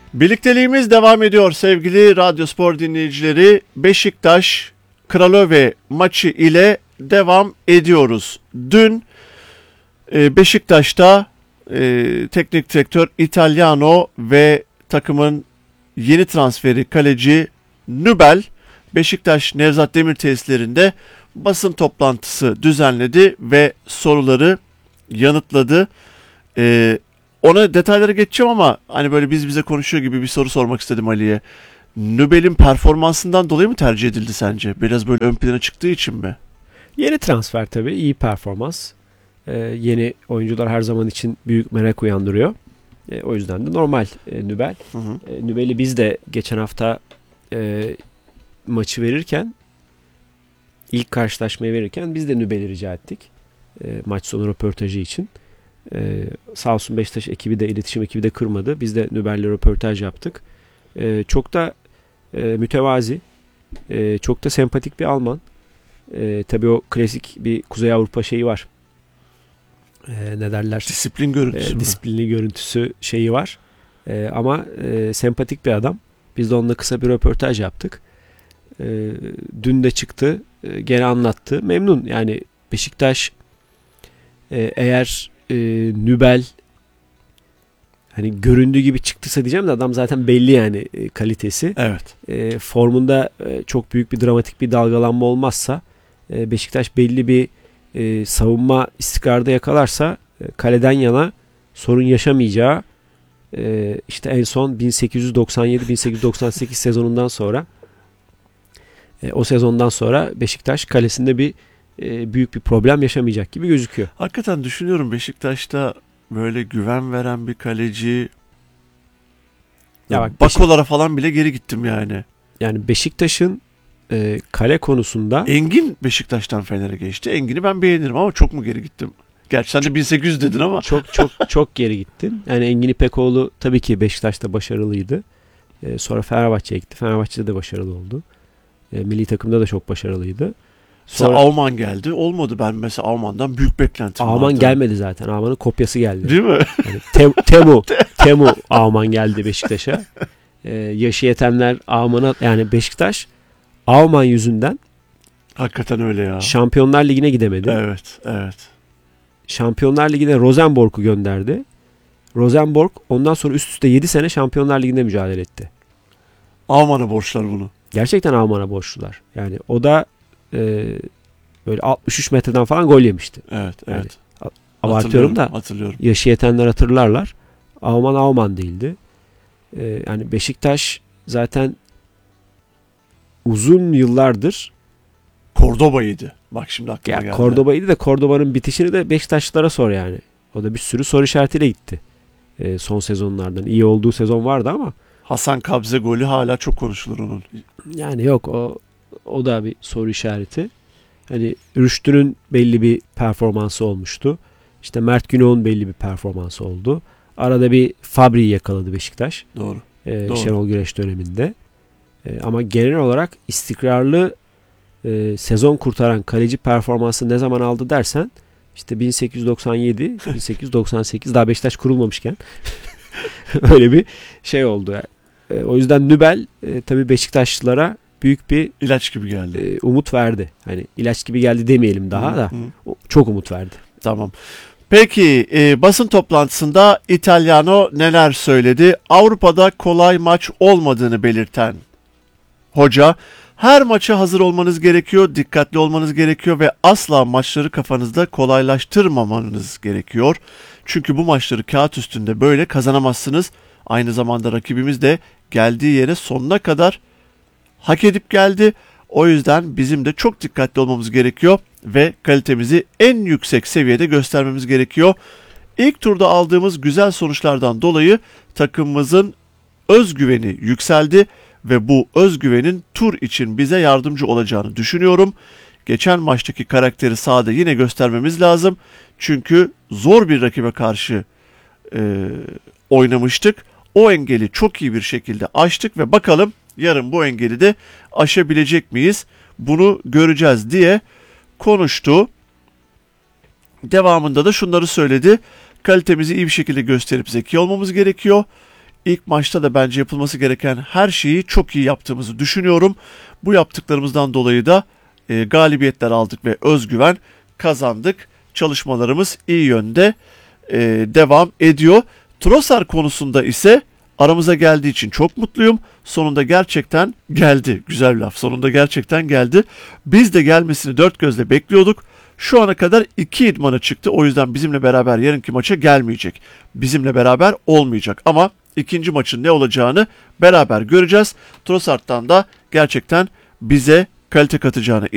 Birlikteliğimiz devam ediyor sevgili Radyo Spor dinleyicileri. Beşiktaş Kralöve maçı ile devam ediyoruz. Dün Beşiktaş'ta teknik direktör Italiano ve takımın yeni transferi kaleci Nübel Beşiktaş Nevzat Demir tesislerinde basın toplantısı düzenledi ve soruları yanıtladı. Ona detaylara geçeceğim ama hani böyle biz bize konuşuyor gibi bir soru sormak istedim Ali'ye. Nübel'in performansından dolayı mı tercih edildi sence? Biraz böyle ön plana çıktığı için mi? Yeni transfer tabii, iyi performans. Yeni oyuncular her zaman için büyük merak uyandırıyor. O yüzden de normal Nübel. Nübel'i biz de geçen hafta maçı verirken, ilk karşılaşmayı verirken biz de Nübel'i rica ettik. Maç sonu röportajı için. Sağ olsun Beşiktaş ekibi de, iletişim ekibi de kırmadı. Biz de Nübel'le röportaj yaptık. Çok da mütevazi, çok da sempatik bir Alman. Tabii o klasik bir Kuzey Avrupa şeyi var. Ne derler? Disiplin görüntüsü. Disiplinli görüntüsü şeyi var. Ama sempatik bir adam. Biz de onunla kısa bir röportaj yaptık. Dün de çıktı. Gene anlattı. Memnun. Yani Beşiktaş eğer Nübel hani göründüğü gibi çıktıysa diyeceğim de adam zaten belli yani kalitesi. Evet. Formunda çok büyük bir dramatik bir dalgalanma olmazsa, Beşiktaş belli bir savunma istikrarda yakalarsa kaleden yana sorun yaşamayacağı, işte en son 1897-1898 sezonundan sonra o sezondan sonra Beşiktaş kalesinde bir büyük bir problem yaşamayacak gibi gözüküyor. Hakikaten düşünüyorum, Beşiktaş'ta böyle güven veren bir kaleci. Ya bak, Bakolara falan bile geri gittim yani. Yani Beşiktaş'ın kale konusunda Engin Beşiktaş'tan Fener'e geçti. Engin'i ben beğenirim ama çok mu geri gittim? Gerçi sen de 1800 dedin ama. Çok geri gittin. Yani Engin İpekoğlu tabii ki Beşiktaş'ta başarılıydı. Sonra Fenerbahçe'ye gitti. Fenerbahçe'de de başarılı oldu. Milli takımda da çok başarılıydı. Sonra Alman geldi. Olmadı, ben mesela Alman'dan büyük beklentim vardı. Alman gelmedi zaten. Alman'ın kopyası geldi. Değil mi? Yani Temu Alman geldi Beşiktaş'a. Yaşı yetenler Alman'a, yani Beşiktaş Alman yüzünden hakikaten öyle ya. Şampiyonlar Ligi'ne gidemedi. Evet. Şampiyonlar Ligi'ne Rosenborg'u gönderdi. Rosenborg ondan sonra üst üste 7 sene Şampiyonlar Ligi'nde mücadele etti. Alman'a borçlar bunu. Gerçekten Alman'a borçlular. Yani o da böyle 63 metreden falan gol yemişti. Evet. Yani, abartıyorum da hatırlıyorum. Yaşı yetenler hatırlarlar. Alman değildi. Yani Beşiktaş zaten uzun yıllardır Cordoba'ydı. Bak şimdi aklıma geldi. Cordoba'ydı da Cordoba'nın bitişini de Beşiktaşlılara sor yani. O da bir sürü soru işaretiyle gitti. Son sezonlardan. İyi olduğu sezon vardı ama. Hasan Kabze golü hala çok konuşulur onun. Yani yok, o da bir soru işareti. Hani Rüştü'nün belli bir performansı olmuştu. İşte Mert Günok'un belli bir performansı oldu. Arada bir Fabri'yi yakaladı Beşiktaş. Doğru. Şenol Güneş döneminde. Ama genel olarak istikrarlı sezon kurtaran kaleci performansı ne zaman aldı dersen, işte 1897, 1898, daha Beşiktaş kurulmamışken öyle bir şey oldu. O yüzden Nübel tabii Beşiktaşlılara büyük bir ilaç gibi geldi. Umut verdi. Hani ilaç gibi geldi demeyelim daha da. Çok umut verdi. Tamam. Peki basın toplantısında Italiano neler söyledi? Avrupa'da kolay maç olmadığını belirten hoca, her maça hazır olmanız gerekiyor, dikkatli olmanız gerekiyor ve asla maçları kafanızda kolaylaştırmamanız gerekiyor. Çünkü bu maçları kağıt üstünde böyle kazanamazsınız. Aynı zamanda rakibimiz de geldiği yere sonuna kadar hak edip geldi. O yüzden bizim de çok dikkatli olmamız gerekiyor ve kalitemizi en yüksek seviyede göstermemiz gerekiyor. İlk turda aldığımız güzel sonuçlardan dolayı takımımızın özgüveni yükseldi ve bu özgüvenin tur için bize yardımcı olacağını düşünüyorum. Geçen maçtaki karakteri sahada yine göstermemiz lazım. Çünkü zor bir rakibe karşı oynamıştık. O engeli çok iyi bir şekilde aştık ve bakalım yarın bu engeli de aşabilecek miyiz? Bunu göreceğiz diye konuştu. Devamında da şunları söyledi. Kalitemizi iyi bir şekilde gösterip zeki olmamız gerekiyor. İlk maçta da bence yapılması gereken her şeyi çok iyi yaptığımızı düşünüyorum. Bu yaptıklarımızdan dolayı da galibiyetler aldık ve özgüven kazandık. Çalışmalarımız iyi yönde devam ediyor. Trossard konusunda ise aramıza geldiği için çok mutluyum. Sonunda gerçekten geldi. Güzel bir laf. Sonunda gerçekten geldi. Biz de gelmesini dört gözle bekliyorduk. Şu ana kadar 2 idmana çıktı. O yüzden bizimle beraber yarınki maça gelmeyecek. Bizimle beraber olmayacak. Ama ikinci maçın ne olacağını beraber göreceğiz. Trossard'dan da gerçekten bize kalite katacağını